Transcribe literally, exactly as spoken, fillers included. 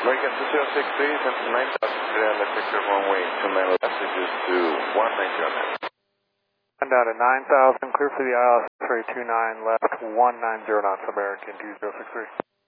American two zero six three, nine thousand clear on the sector runway, two nine messages to one nine zero nine. One down to nine thousand, clear for the I L S three two nine left, one nine zero knots, American two zero six three.